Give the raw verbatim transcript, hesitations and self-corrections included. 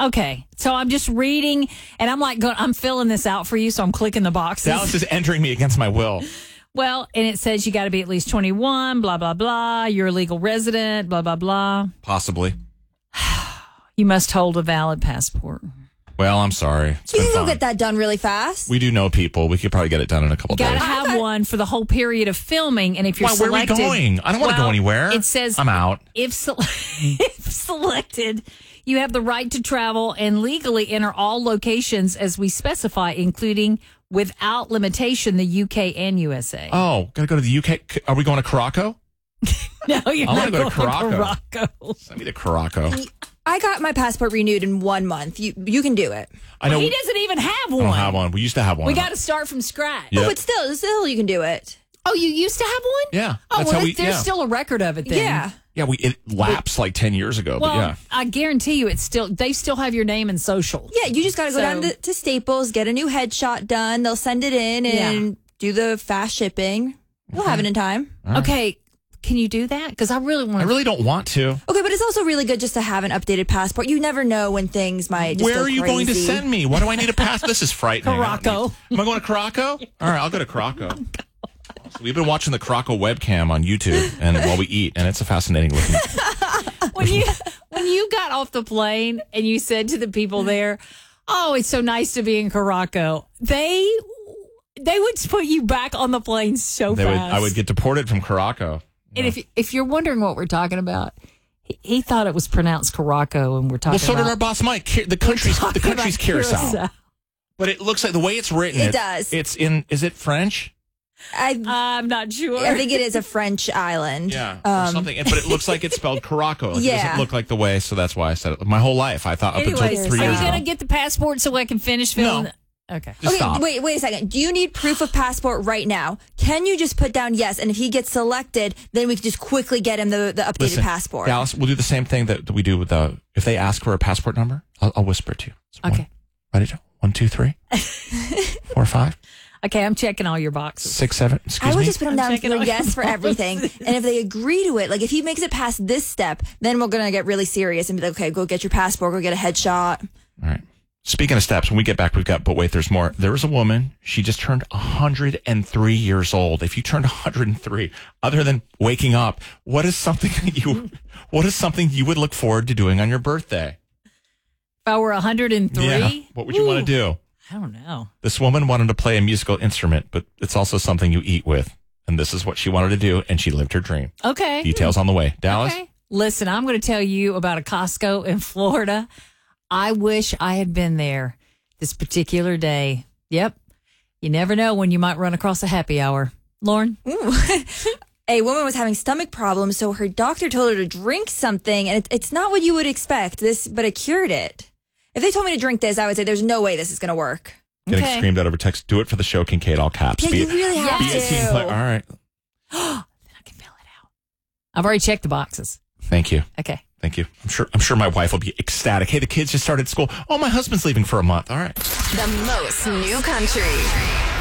Okay, so I'm just reading, and I'm like, going, I'm filling this out for you, so I'm clicking the boxes. Dallas is entering me against my will. Well, and it says you got to be at least twenty-one, blah, blah, blah. You're a legal resident, blah, blah, blah. Possibly. You must hold a valid passport. Well, I'm sorry. It's You been can go fun. get that done really fast. We do know people. We could probably get it done in a couple You got to days. have one for the whole period of filming, and if you're Why, where selected, are we going? I don't want to well, go anywhere. It says I'm out. If, se- if selected, you have the right to travel and legally enter all locations as we specify, including without limitation the U K and U S A. Oh, gotta go to the U K. Are we going to Caraco? No, you're I not wanna go going to to Caraco. Caraco. Send me to Caraco. I got my passport renewed in one month. You you can do it. I know. He doesn't even have one. I don't have one. We used to have one. We got to start from scratch. Yeah. Oh, but still, still you can do it. Oh, you used to have one? Yeah. Oh, That's well, how we. there's Yeah. still a record of it then. Yeah. Yeah. We it lapsed like ten years ago. Well, but yeah. I guarantee you, it's still they still have your name and social. Yeah, you just got to go So- down to, to Staples, get a new headshot done. They'll send it in and Yeah. do the fast shipping. You'll have it in time. Okay, can you do that? Because I really want. I really don't want to. Okay, but it's also really good just to have an updated passport. You never know when things might just Where go are you going to crazy. send me? Why do I need a pass? This is frightening. I don't Caraco. need- Am I going to Caraco? All right, I'll go to Caraco. We've been watching the Caraco webcam on YouTube and while we eat, and it's a fascinating looking. when you when you got off the plane and you said to the people there, "Oh, it's so nice to be in Caraco," they they would put you back on the plane so They would, fast. I would get deported from Caraco. And if if you're wondering what we're talking about, he, he thought it was pronounced Caraco, and we're talking. Well, so about, did our boss Mike. Ki- The country's the talking country's about Curacao, but it looks like the way it's written. It it's, does. It's in. Is it French? I, I'm not sure. I think it is a French island. Yeah, or Um, something. But it looks like it's spelled Caraco. Like, It Yeah. doesn't look like the way, so that's why I said it. My whole life, I thought up Anyways, until three are years you going to ago. get the passport so I can finish filling? No. the- Okay. Just Okay, stop. wait, wait a second. Do you need proof of passport right now? Can you just put down yes? And if he gets selected, then we can just quickly get him the, the updated Listen, passport. Dallas, we'll do the same thing that, that we do with the. If they ask for a passport number, I'll, I'll whisper it to you. So Okay. One, ready, Joe? One, two, three, four, five, Okay, I'm checking all your boxes. six, seven. Excuse I would me. just put him I'm down checking for all yes your for everything. And if they agree to it, like if he makes it past this step, then we're going to get really serious and be like, okay, go get your passport, go get a headshot. All right. Speaking of steps, when we get back, we've got, but wait, there's more. There was a woman, she just turned one hundred three years old. If you turned one hundred three, other than waking up, what is something that you, what is something you would look forward to doing on your birthday? If I were one hundred three, Yeah. What would you want to do? I don't know. This woman wanted to play a musical instrument, but it's also something you eat with. And this is what she wanted to do, and she lived her dream. Okay. Details on the way. Dallas? Okay. Listen, I'm going to tell you about a Costco in Florida. I wish I had been there this particular day. Yep. You never know when you might run across a happy hour. Lauren? A woman was having stomach problems, so her doctor told her to drink something, and it, it's not what you would expect. This, but it cured it. If they told me to drink this, I would say there's no way this is going to work. Getting Okay. screamed at over text. Do it for the show, Kincaid, all caps. Yeah, be you really have be a to. team player. All right. Then I can fill it out. I've already checked the boxes. Thank you. Okay. Thank you. I'm sure I'm sure my wife will be ecstatic. Hey, the kids just started school. Oh, my husband's leaving for a month. All right. The most new country.